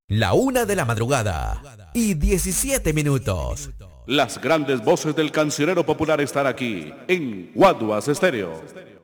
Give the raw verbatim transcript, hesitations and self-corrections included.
La una de la madrugada y diecisiete minutos. Las grandes voces del cancionero popular están aquí en Guaduas Estéreo.